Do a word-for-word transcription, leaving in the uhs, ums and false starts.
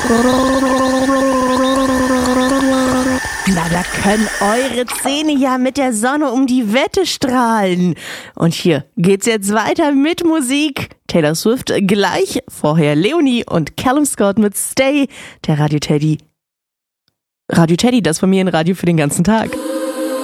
Na, da können eure Zähne ja mit der Sonne um die Wette strahlen. Und hier geht's jetzt weiter mit Musik. Taylor Swift gleich, vorher Leonie und Callum Scott mit Stay. Der Radio Teddy. Radio Teddy, das Familienradio für den ganzen Tag.